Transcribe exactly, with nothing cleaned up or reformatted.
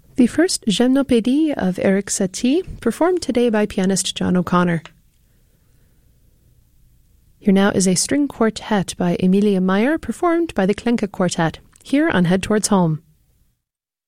The first Gymnopédie of Eric Satie, performed today by pianist John O'Connor. Here now is a string quartet by Emilia Meyer, performed by the Klenke Quartet, here on Head Towards Home.